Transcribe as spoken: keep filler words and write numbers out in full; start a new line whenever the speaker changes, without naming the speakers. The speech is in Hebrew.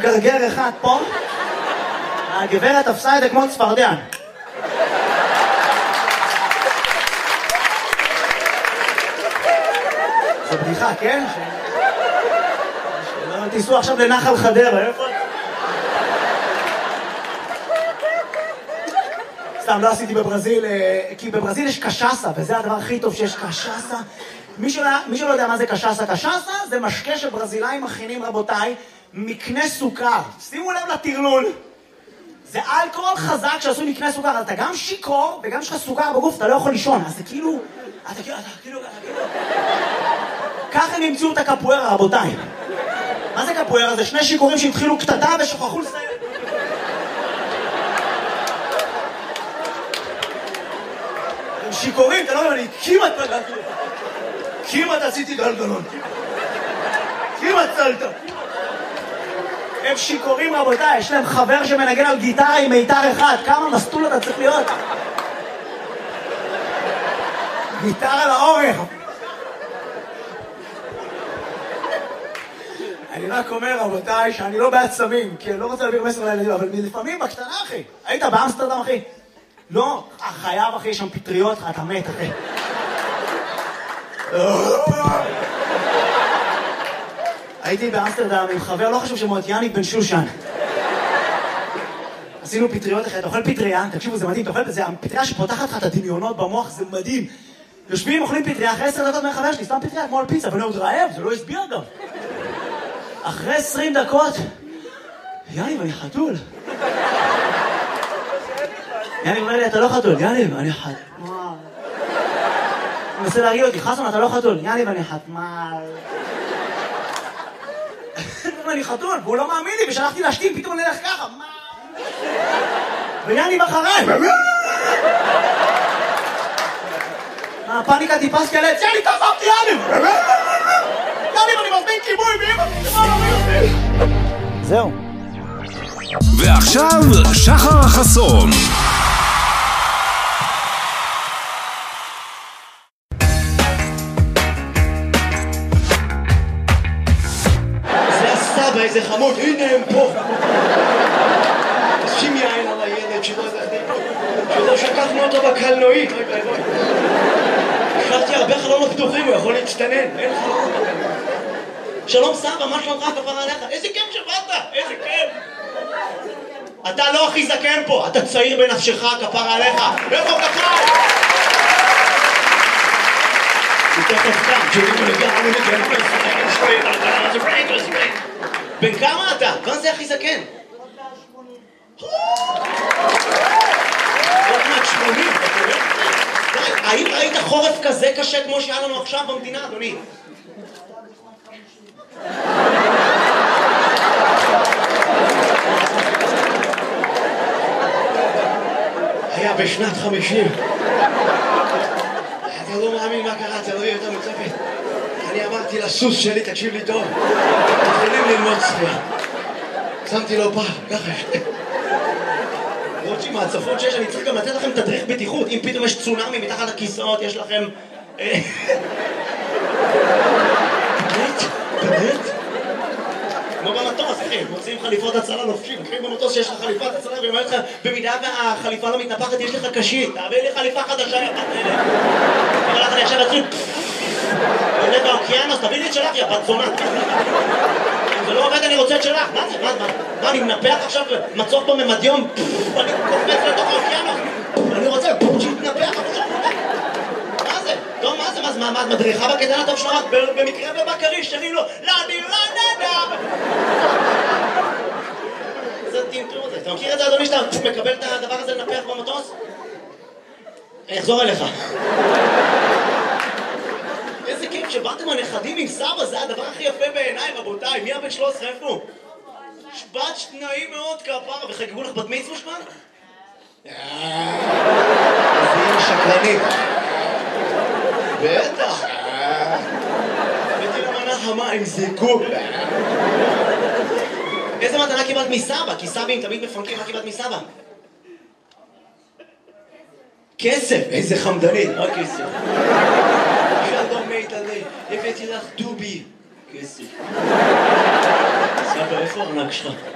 גרגר אחד פה, הגברת תפסה את זה כמו צפרדע. זו בדיחה, כן? שלא תיסעו עכשיו לנחל חדרה, איפה? סתם, לא עשיתי בברזיל, כי בברזיל יש קשאסה, וזה הדבר הכי טוב שיש קשאסה. מי שלא יודע מה זה קשאסה, קשאסה זה משקה שברזילאים מכינים, רבותיי, מקנה סוכר. שימו לב לטרלול. זה אלכוהול חזק שעשוי מקנה סוכר, אז אתה גם שיקור וגם יש לך סוכר בגוף, אתה לא יכול לישון, אז זה כאילו... אתה כאילו... אתה כאילו... ככה הם ימצאו את הקפוארה, רבותיי. מה זה קפוארה? זה שני שיקורים שהתחילו קטטה ושוכחו לסיים. הם שיקורים, אתה לא יודע, אני כמעט פגעתי. כמעט עשיתי גלגלון. כמעט צלת. הם שיקורים, רבותיי, יש להם חבר שמנגן על גיטרה עם מיתר אחד. כמה מסטול אתה צריך להיות? גיטרה לאורך. אני רק אומר, רבותיי, שאני לא בעצמים, כי אני לא רוצה להעביר מסר לילדים, אבל לפעמים בקטנה, אחי. היית באמסטרדם, אחי? לא, חייב, אחי, יש שם פטריות, אתה מת, אחי. הייתי באמסטרדם עם חבר, לא חשוב שמות, יניק בן שושן. עשינו פטריות, אחי, אתה אוכל פטריה, תקשיבו, זה מדהים, אתה אוכל, זה הפטריה שפותחת לך את הדמיונות במוח, זה מדהים. יושבים, אוכלים פטריה, אחרי עשר דקות מהחבר שלי, סתם פטריה כמו על פיצה, ואני עוד רעב, זה לא הסביר גם. אחרי עשרים דקות, יאניב, אני חתול. יאניב אומר לי, אתה לא חתול. יאניב, אני חתול. הוא מנסה להרגיע אותי, חסון, אתה לא חתול. יאניב, אני חתמל. אני חתול, והוא לא מאמין לי, ושלחתי להשתים, פתאום אני אלך ככה. ויאניב אחריי. הפאניקה טיפס קלץ, יאניב, תעזבתי, יאניב! יאניב, אני מזמין כיבוי, ואמא... זהו.
ועכשיו, שחר חסון.
זה הסבא, איזה חמוד, הנה הם פה. שים יין על הילד שלא שקפנו אותו בקלנועית. השארתי הרבה חלונות פתוחים, הוא יכול להצטנן, אין חלונות בקלנועית. שלום סבא, מה שלומך כפרה עליך? איזה כיף שבאת, איזה כיף. אתה לא הכי זקן פה, אתה צעיר בנפשך כפרה עליך. איפה כפרה? יותר טוב כאן, בן כמה אתה? מה זה הכי זקן? האם ראית חורף כזה קשה כמו שהיה לנו עכשיו במדינה, אדוני? היה בשנת חמישים. אתה לא מאמין מה קרה, אתה לא יהיה יותר מצפת. אני אמרתי לסוס שלי, תקשיב לי טוב, מתחילים ללמוד צפייה. שמתי לו פעם, ככה שתי. למרות שעם ההצפות שיש, אני צריך גם לתת לכם תדריך בטיחות. אם פתאום יש צונאמי מתחת לכיסאות, יש לכם... באמת? באמת? כמו במטוס, אחי, מוצאים חליפות הצלה לובשים. אחי, במטוס שיש לך חליפת הצלה, והיא אומרת לך, במידה והחליפה לא מתנפחת, יש לך קשית. תעביר לי חליפה חדשה, יא פתאלה. אומר לך, אני עכשיו אצלי... עולה באוקיינוס, תביא לי את שלך, יא בת זונה. אם זה לא עובד, אני רוצה את שלך. מה זה? מה? מה? אני מנפח עכשיו מצוף בממדיום, אני קופץ לתוך האוקיינוס. אני רוצה שיתנפח, אבל שם מה זה? טוב, מה זה? מה זה? מה? את מדריכה בקטן הטוב שלך? במקרה ובקריש, שרים לו, לא, אני לא נדע. זה טינטור הזה. אתה מכיר את זה, אדוני, שאתה מקבל את הדבר הזה לנפח במטוס? אני אחזור אליך. איזה כיף שבאתם הנכדים עם סבא, זה הדבר הכי יפה בעיניי, רבותיי. מי הבן שלוש עשרה, איפה? שבת שנאים מאוד כפרה, וחגגו לך בת מצווה שמן? זה יהיה שקרנית. בטח. הבאתי למנה חמה עם זיקוק. איזה מתנה קיבלת מסבא? כי סבים תמיד מפנקים, מה קיבלת מסבא? כסף, איזה חמדנית, מה כסף? שלום מית עלי, הבאתי לך דובי. כסף. סבא, איפה הארנק שלך?